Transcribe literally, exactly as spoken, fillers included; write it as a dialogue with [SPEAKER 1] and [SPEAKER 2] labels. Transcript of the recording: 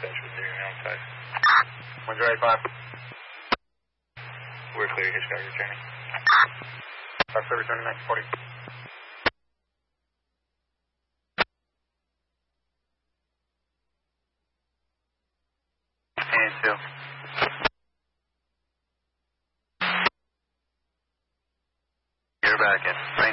[SPEAKER 1] one zero eight five.
[SPEAKER 2] We're clear, Hitchcock returning.
[SPEAKER 1] five seven returning nine forty.
[SPEAKER 2] And two. You're back in.